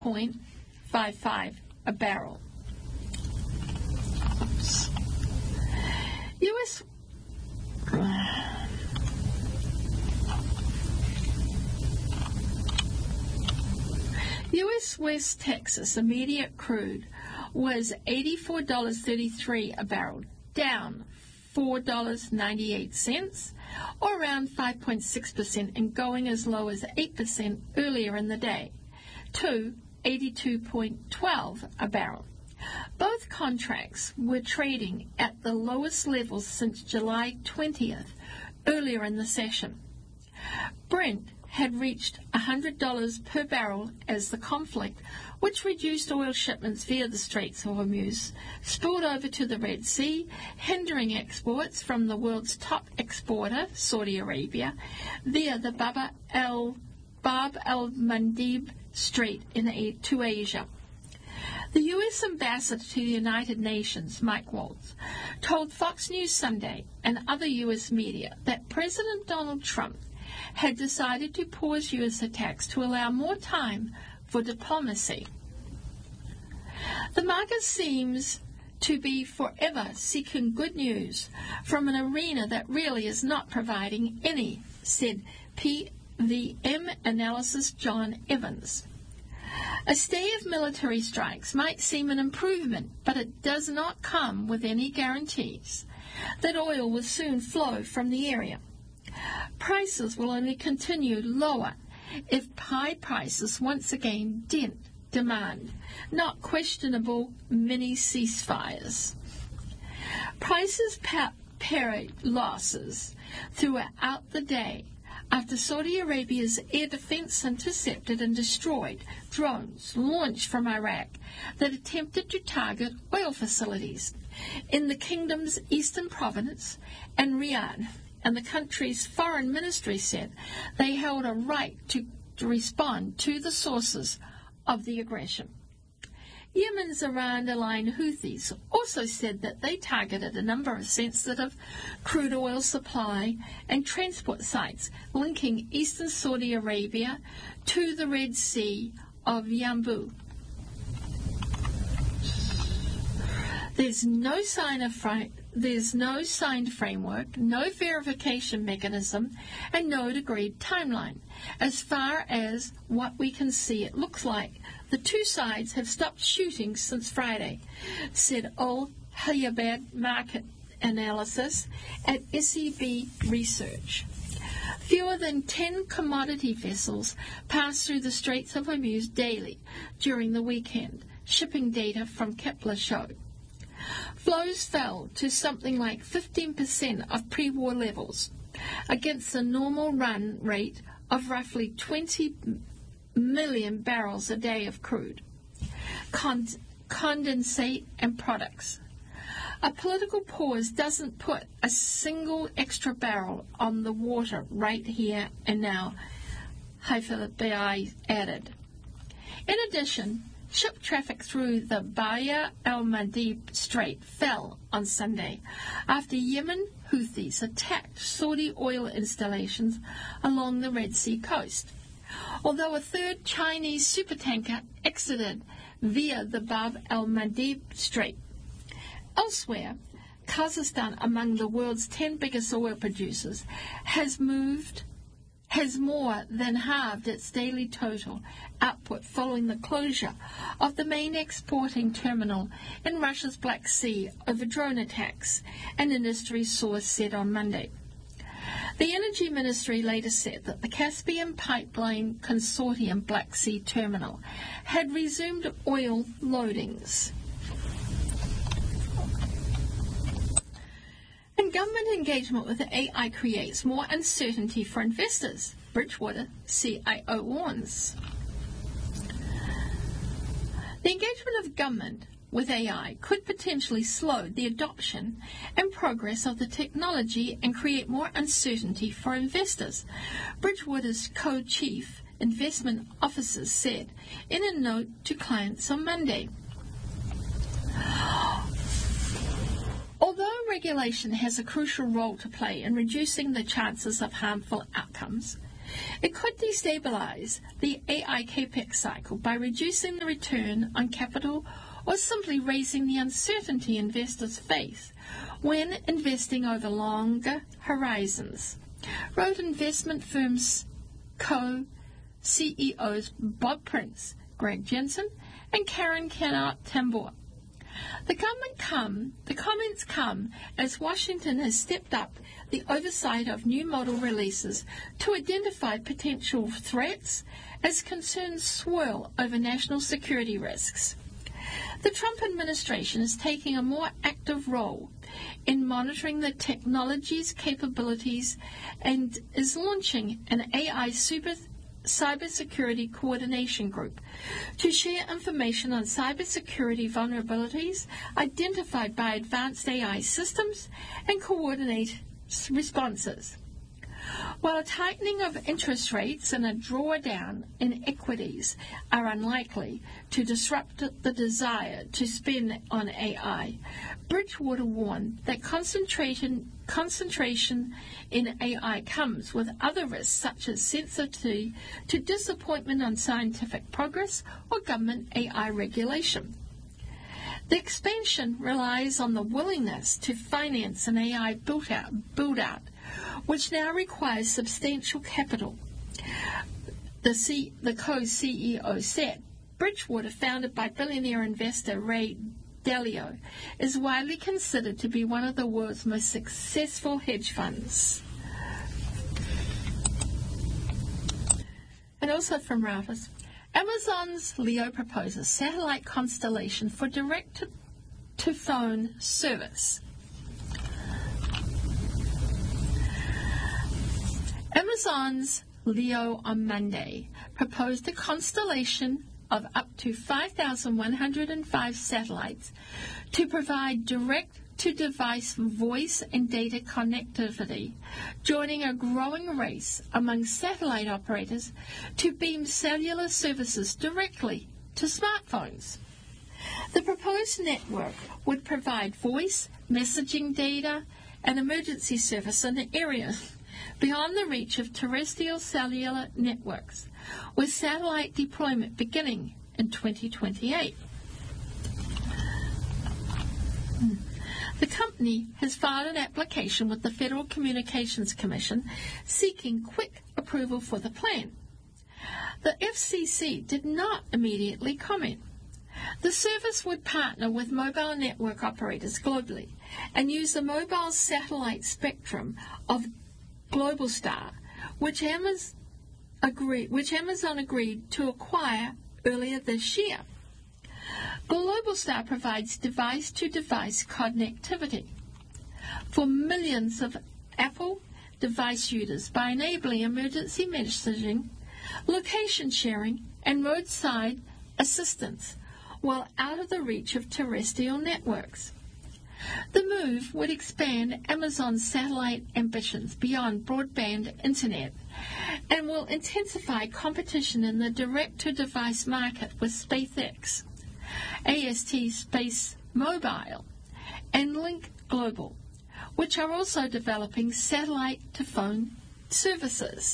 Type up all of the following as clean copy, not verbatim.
$0.55 a barrel. U.S. West Texas immediate crude was $84.33 a barrel, down $4.98, or around 5.6%, and going as low as 8% earlier in the day, to $82.12 a barrel. Both contracts were trading at the lowest levels since July 20th, earlier in the session. Brent had reached $100 per barrel as the conflict, which reduced oil shipments via the Straits of Hormuz, spilled over to the Red Sea, hindering exports from the world's top exporter, Saudi Arabia, via the Bab el-Mandeb Strait to Asia. The U.S. ambassador to the United Nations, Mike Waltz, told Fox News Sunday and other U.S. media that President Donald Trump had decided to pause U.S. attacks to allow more time for diplomacy. The market seems to be forever seeking good news from an arena that really is not providing any, said PVM analyst John Evans. A stay of military strikes might seem an improvement, but it does not come with any guarantees that oil will soon flow from the area. Prices will only continue lower if high prices once again dent demand, not questionable mini ceasefires. Prices parried losses throughout the day after Saudi Arabia's air defense intercepted and destroyed drones launched from Iraq that attempted to target oil facilities in the kingdom's eastern province and Riyadh. And the country's foreign ministry said they held a right to respond to the sources of the aggression. Yemen's Iran-aligned Houthis also said that they targeted a number of sensitive crude oil supply and transport sites linking eastern Saudi Arabia to the Red Sea of Yanbu. There's no signed framework, no verification mechanism, and no agreed timeline. As far as what we can see, it looks like the two sides have stopped shooting since Friday, said Al Hayabad market analysis at SEB Research. Fewer than 10 commodity vessels passed through the Straits of Hormuz daily during the weekend, shipping data from Kepler showed. Flows fell to something like 15% of pre-war levels, against a normal run rate of roughly 20 million barrels a day of crude, condensate, and products. A political pause doesn't put a single extra barrel on the water right here and now, Hayabad added. In addition, ship traffic through the Bab el-Mandeb Strait fell on Sunday after Yemen Houthis attacked Saudi oil installations along the Red Sea coast, although a third Chinese supertanker exited via the Bab el-Mandeb Strait. Elsewhere, Kazakhstan, among the world's 10 biggest oil producers, has more than halved its daily total output following the closure of the main exporting terminal in Russia's Black Sea over drone attacks, an industry source said on Monday. The Energy Ministry later said that the Caspian Pipeline Consortium Black Sea Terminal had resumed oil loadings. And government engagement with AI creates more uncertainty for investors, Bridgewater CIO warns. The engagement of government with AI could potentially slow the adoption and progress of the technology and create more uncertainty for investors, Bridgewater's co-chief investment officer said in a note to clients on Monday. Although regulation has a crucial role to play in reducing the chances of harmful outcomes, It could destabilize the AI capex cycle by reducing the return on capital or simply raising the uncertainty investors face when investing over longer horizons, wrote investment firms co-CEOs Bob Prince, Greg Jensen, and Karen Kennard-Tambor. The comments come as Washington has stepped up the oversight of new model releases to identify potential threats as concerns swirl over national security risks. The Trump administration is taking a more active role in monitoring the technology's capabilities and is launching an AI cybersecurity coordination group to share information on cybersecurity vulnerabilities identified by advanced AI systems and coordinate responses. While a tightening of interest rates and a drawdown in equities are unlikely to disrupt the desire to spend on AI, Bridgewater warned that concentration in AI comes with other risks such as sensitivity to disappointment on scientific progress or government AI regulation. The expansion relies on the willingness to finance an AI build-out, which now requires substantial capital. The co-CEO said, Bridgewater, founded by billionaire investor Ray Dalio, is widely considered to be one of the world's most successful hedge funds. And also from Reuters, Amazon's Leo proposes satellite constellation for direct-to-phone service. Amazon's Leo on Monday proposed a constellation of up to 5,105 satellites to provide direct-to-device voice and data connectivity, joining a growing race among satellite operators to beam cellular services directly to smartphones. The proposed network would provide voice, messaging data, and emergency service in areas beyond the reach of terrestrial cellular networks, with satellite deployment beginning in 2028. The company has filed an application with the Federal Communications Commission seeking quick approval for the plan. The FCC did not immediately comment. The service would partner with mobile network operators globally and use the mobile satellite spectrum of Globalstar, which Amazon agreed to acquire earlier this year. Globalstar provides device-to-device connectivity for millions of Apple device users by enabling emergency messaging, location sharing, and roadside assistance while out of the reach of terrestrial networks. The move would expand Amazon's satellite ambitions beyond broadband internet and will intensify competition in the direct-to-device market with SpaceX, AST Space Mobile, and Link Global, which are also developing satellite-to-phone services.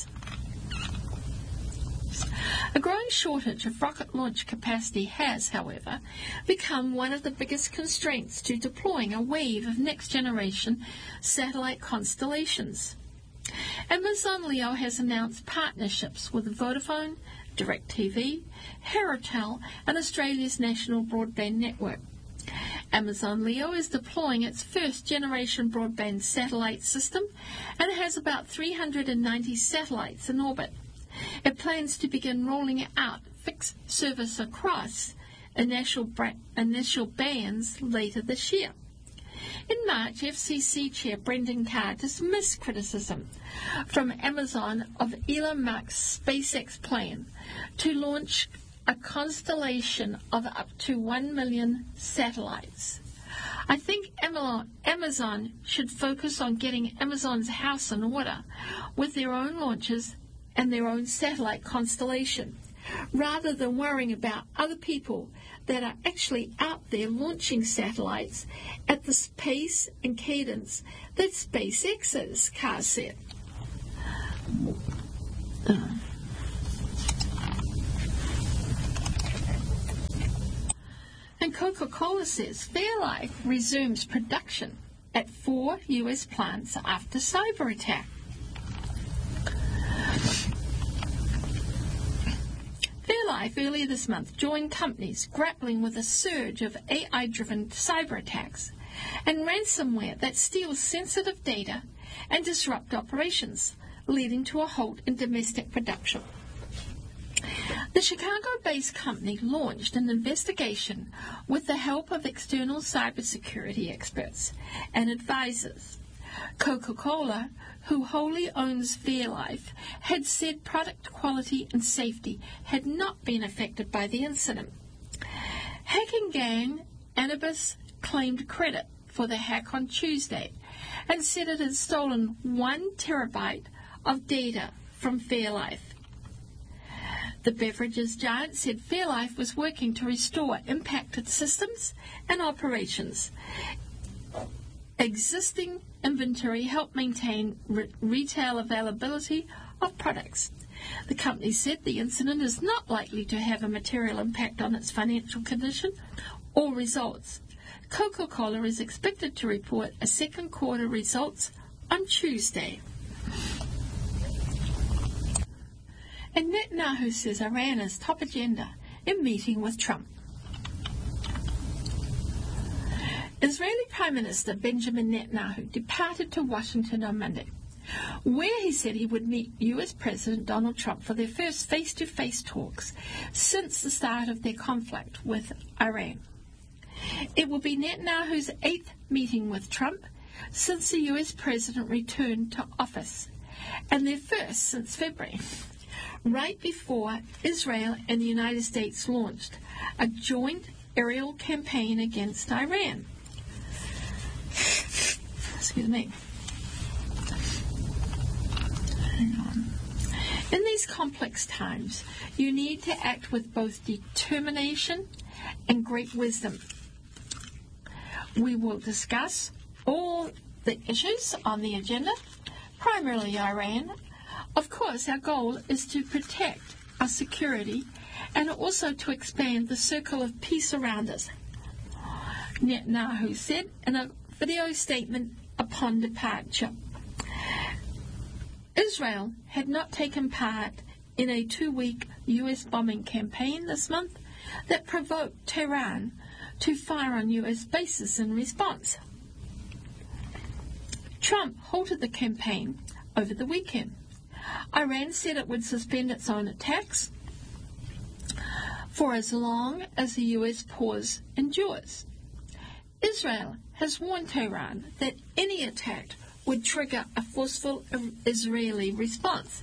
A growing shortage of rocket launch capacity has, however, become one of the biggest constraints to deploying a wave of next-generation satellite constellations. Amazon Leo has announced partnerships with Vodafone, DirecTV, Heratel, and Australia's national broadband network. Amazon Leo is deploying its first-generation broadband satellite system and has about 390 satellites in orbit. It plans to begin rolling out fixed service across initial bands later this year. In March, FCC Chair Brendan Carr dismissed criticism from Amazon of Elon Musk's SpaceX plan to launch a constellation of up to 1 million satellites. I think Amazon should focus on getting Amazon's house in order with their own launches and their own satellite constellation, rather than worrying about other people that are actually out there launching satellites at the pace and cadence that SpaceX is, Carr said. And Coca-Cola says Fairlife resumes production at 4 U.S. plants after cyber attack. Fairlife earlier this month joined companies grappling with a surge of AI-driven cyber attacks and ransomware that steals sensitive data and disrupt operations, leading to a halt in domestic production. The Chicago-based company launched an investigation with the help of external cybersecurity experts and advisors. Coca-Cola, who wholly owns Fairlife, had said product quality and safety had not been affected by the incident. Hacking gang Anubis claimed credit for the hack on Tuesday and said it had stolen 1 terabyte of data from Fairlife. The beverages giant said Fairlife was working to restore impacted systems and operations. Existing inventory helped maintain retail availability of products. The company said the incident is not likely to have a material impact on its financial condition or results. Coca-Cola is expected to report a second quarter results on Tuesday. And Netanyahu says Iran is top agenda in meeting with Trump. Israeli Prime Minister Benjamin Netanyahu departed to Washington on Monday, where he said he would meet U.S. President Donald Trump for their first face-to-face talks since the start of their conflict with Iran. It will be Netanyahu's 8th meeting with Trump since the U.S. President returned to office, and their first since February, right before Israel and the United States launched a joint aerial campaign against Iran. Excuse me. Hang on. In these complex times, you need to act with both determination and great wisdom. We will discuss all the issues on the agenda, primarily Iran. Of course, our goal is to protect our security and also to expand the circle of peace around us, Netanyahu said in a video statement upon departure. Israel had not taken part in a 2-week U.S. bombing campaign this month that provoked Tehran to fire on U.S. bases in response. Trump halted the campaign over the weekend. Iran said it would suspend its own attacks for as long as the U.S. pause endures. Israel has warned Tehran that any attack would trigger a forceful Israeli response.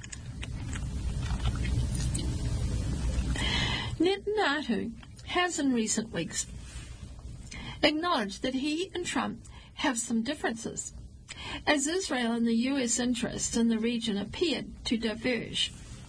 Netanyahu has in recent weeks acknowledged that he and Trump have some differences, as Israel and the U.S. interests in the region appeared to diverge.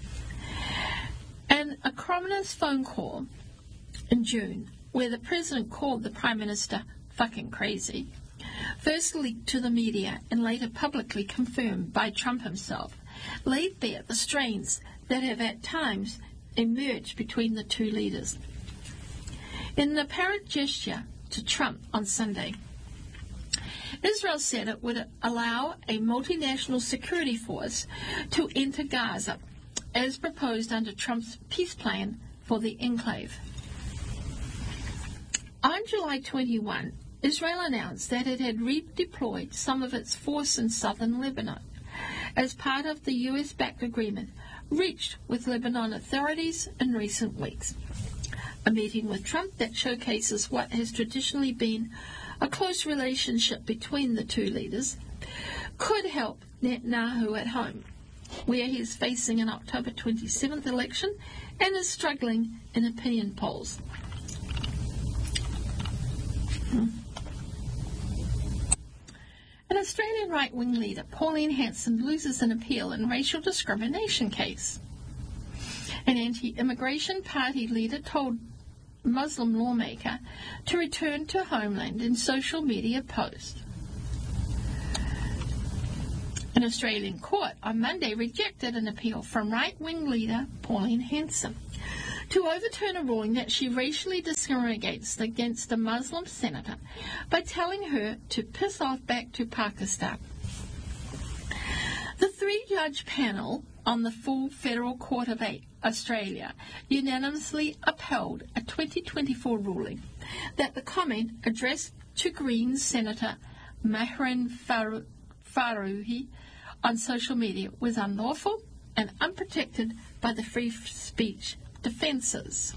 An acrimonious phone call in June, where the president called the prime minister fucking crazy, first leaked to the media and later publicly confirmed by Trump himself, laid bare the strains that have at times emerged between the two leaders. In an apparent gesture to Trump on Sunday, Israel said it would allow a multinational security force to enter Gaza, as proposed under Trump's peace plan for the enclave. On July 21, Israel announced that it had redeployed some of its force in southern Lebanon as part of the U.S.-backed agreement reached with Lebanon authorities in recent weeks. A meeting with Trump that showcases what has traditionally been a close relationship between the two leaders could help Netanyahu at home, where he is facing an October 27th election and is struggling in opinion polls. An Australian right-wing leader, Pauline Hanson, loses an appeal in racial discrimination case. An anti-immigration party leader told Muslim lawmaker to return to homeland in social media post. An Australian court on Monday rejected an appeal from right-wing leader Pauline Hanson to overturn a ruling that she racially discriminates against a Muslim senator by telling her to piss off back to Pakistan. The three-judge panel on the full Federal Court of Australia unanimously upheld a 2024 ruling that the comment addressed to Greens Senator Mehran Faruqi on social media was unlawful and unprotected by the free speech defences.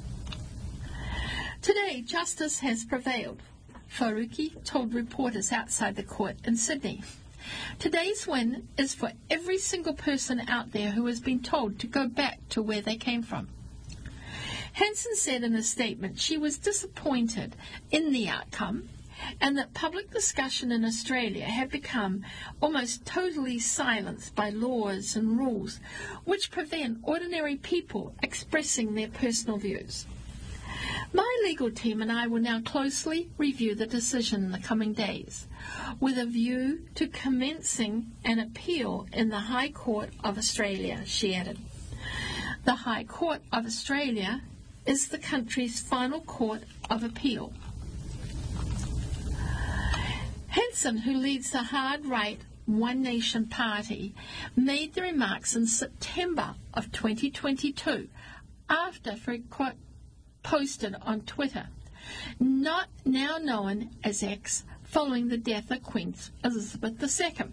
Today, justice has prevailed, Faruqi told reporters outside the court in Sydney. Today's win is for every single person out there who has been told to go back to where they came from. Hanson said in a statement she was disappointed in the outcome and that public discussion in Australia had become almost totally silenced by laws and rules which prevent ordinary people expressing their personal views. My legal team and I will now closely review the decision in the coming days, with a view to commencing an appeal in the High Court of Australia, she added. The High Court of Australia is the country's final court of appeal. Hanson, who leads the hard-right One Nation Party, made the remarks in September of 2022 after, for a quote, posted on Twitter, not now known as X, following the death of Queen Elizabeth II.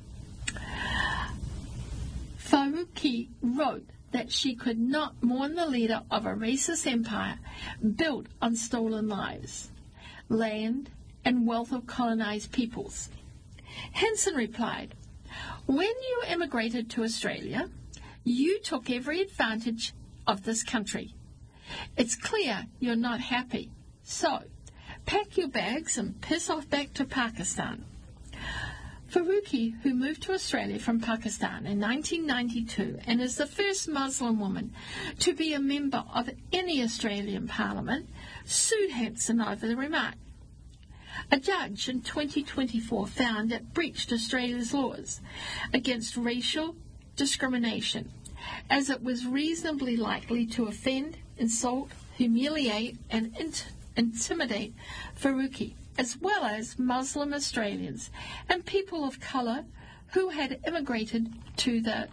Faruqi wrote that she could not mourn the leader of a racist empire built on stolen lives, land, and wealth of colonized peoples. Hanson replied, "When you immigrated to Australia, you took every advantage of this country. It's clear you're not happy. So, pack your bags and piss off back to Pakistan." Faruqi, who moved to Australia from Pakistan in 1992 and is the first Muslim woman to be a member of any Australian parliament, sued Hanson over the remark. A judge in 2024 found it breached Australia's laws against racial discrimination, as it was reasonably likely to offend, insult, humiliate, and intimidate Faruqi, as well as Muslim Australians and people of colour who had migrated to the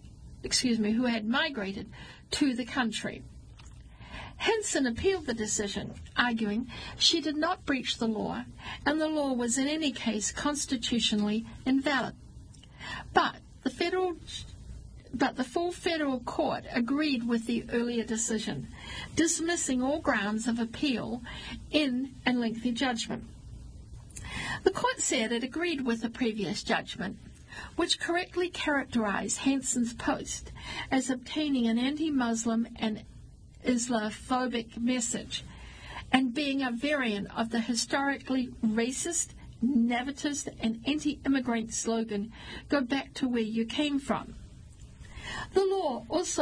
country. Hanson appealed the decision, arguing she did not breach the law and the law was in any case constitutionally invalid. But the full federal court agreed with the earlier decision, dismissing all grounds of appeal in a lengthy judgment. The court said it agreed with the previous judgment, which correctly characterized Hanson's post as obtaining an anti-Muslim and Islamophobic message and being a variant of the historically racist, nativist, and anti-immigrant slogan, "Go back to where you came from." The law was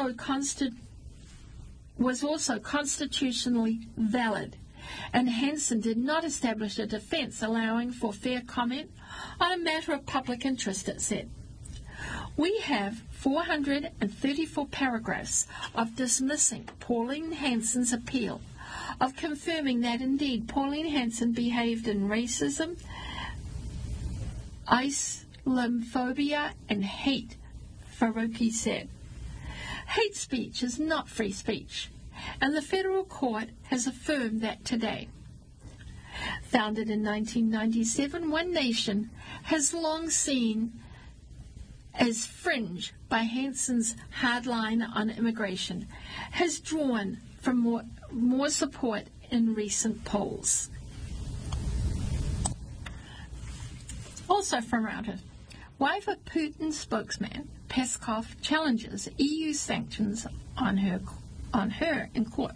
also constitutionally valid, and Hanson did not establish a defence allowing for fair comment on a matter of public interest, it said. We have 434 paragraphs of dismissing Pauline Hanson's appeal, of confirming that indeed Pauline Hanson behaved in racism, Islamophobia, and hate, Faruqi said. Hate speech is not free speech, and the federal court has affirmed that today. Founded in 1997, One Nation has long seen as fringe by Hanson's hardline on immigration, has drawn from more support in recent polls. Also from Reuters, wife of Putin spokesman Peskov challenges EU sanctions on her in court.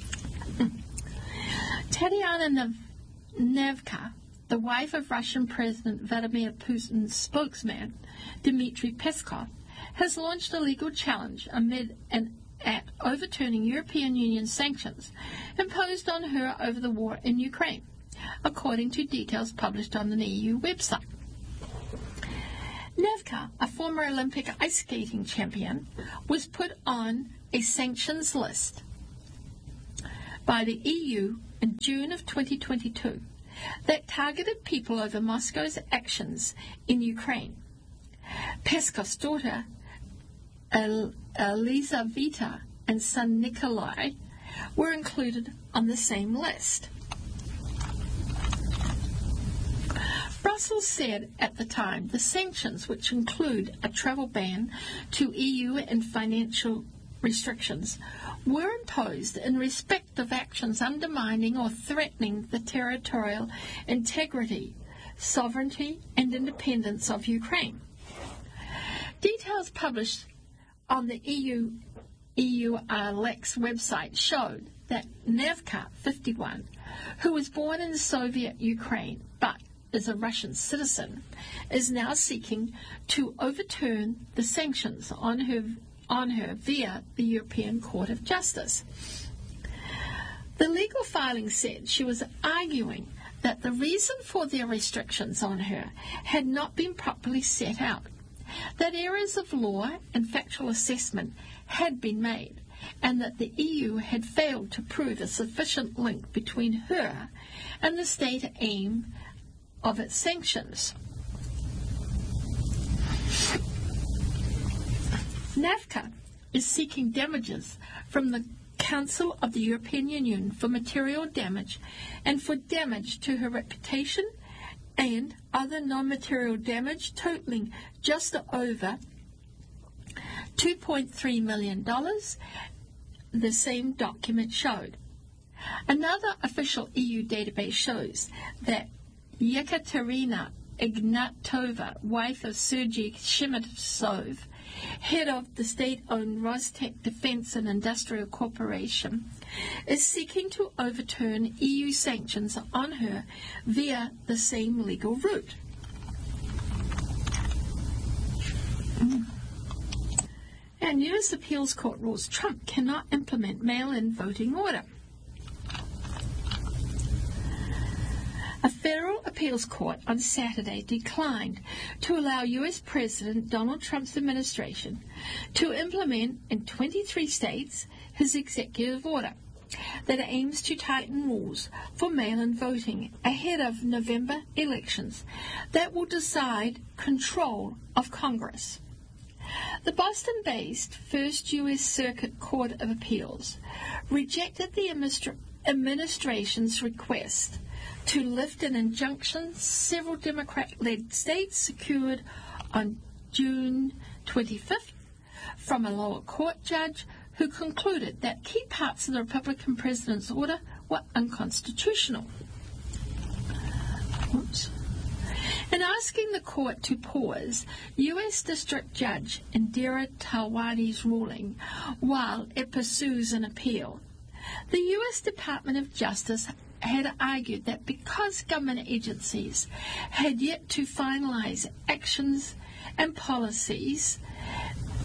Tatiana Nevka, the wife of Russian President Vladimir Putin's spokesman Dmitry Peskov, has launched a legal challenge at overturning European Union sanctions imposed on her over the war in Ukraine, according to details published on the EU website. Nevka, a former Olympic ice skating champion, was put on a sanctions list by the EU in June of 2022 that targeted people over Moscow's actions in Ukraine. Peskov's daughter, Elizaveta, and son Nikolai were included on the same list. Brussels said at the time the sanctions, which include a travel ban to EU and financial restrictions, were imposed in respect of actions undermining or threatening the territorial integrity, sovereignty, and independence of Ukraine. Details published on the EULEX website showed that Nevka, 51, who was born in Soviet Ukraine but is a Russian citizen, is now seeking to overturn the sanctions on her via the European Court of Justice. The legal filing said she was arguing that the reason for their restrictions on her had not been properly set out, that errors of law and factual assessment had been made, and that the EU had failed to prove a sufficient link between her and the stated aim of its sanctions. NAFTA is seeking damages from the Council of the European Union for material damage and for damage to her reputation and other non-material damage totaling just over $2.3 million, the same document showed. Another official EU database shows that Yekaterina Ignatova, wife of Sergei Shemetsov, head of the state-owned Rostec Defense and Industrial Corporation, is seeking to overturn EU sanctions on her via the same legal route. And U.S. Appeals Court rules Trump cannot implement mail-in voting order. A federal appeals court on Saturday declined to allow U.S. President Donald Trump's administration to implement in 23 states his executive order that aims to tighten rules for mail-in voting ahead of November elections that will decide control of Congress. The Boston-based First U.S. Circuit Court of Appeals rejected the administration's request to lift an injunction several Democrat-led states secured on June 25th from a lower court judge who concluded that key parts of the Republican president's order were unconstitutional. In asking the court to pause U.S. District Judge Indira Talwani's ruling while it pursues an appeal, the U.S. Department of Justice had argued that because government agencies had yet to finalize actions and policies